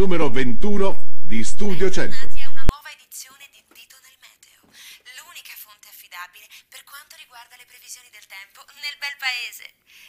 numero 21 di Studio 100. Bentornati a una nuova edizione di Dito nel Meteo, l'unica fonte affidabile per quanto riguarda le previsioni del tempo nel bel paese.